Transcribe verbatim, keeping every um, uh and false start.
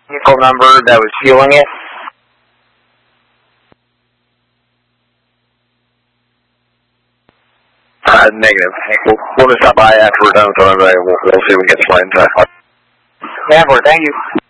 vehicle number that was fueling it? Uh, negative. We'll, we'll just stop by after we're done with the runway. We'll, we'll see if we can get some inside. Yeah, thank you.